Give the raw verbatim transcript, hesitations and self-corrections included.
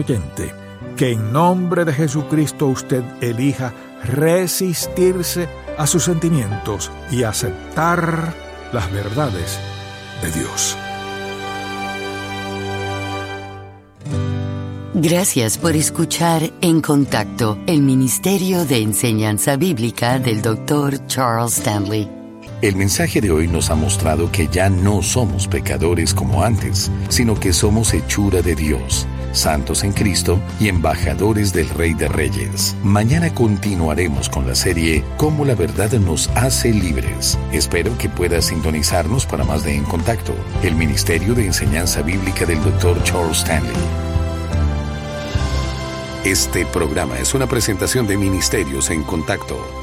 oyente, que en nombre de Jesucristo usted elija resistirse a sus sentimientos y aceptar las verdades de Dios. Gracias por escuchar En Contacto, el Ministerio de Enseñanza Bíblica del doctor Charles Stanley. El mensaje de hoy nos ha mostrado que ya no somos pecadores como antes, sino que somos hechura de Dios, santos en Cristo y embajadores del Rey de Reyes. Mañana continuaremos con la serie Cómo la verdad nos hace libres. Espero que puedas sintonizarnos para más de En Contacto, el Ministerio de Enseñanza Bíblica del doctor Charles Stanley. Este programa es una presentación de Ministerios en Contacto.